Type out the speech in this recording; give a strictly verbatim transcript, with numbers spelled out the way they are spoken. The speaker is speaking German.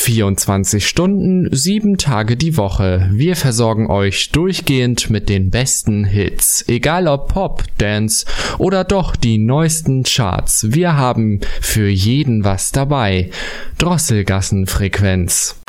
vierundzwanzig Stunden, sieben Tage die Woche. Wir versorgen euch durchgehend mit den besten Hits. Egal ob Pop, Dance oder doch die neuesten Charts. Wir haben für jeden was dabei. Drosselgassenfrequenz.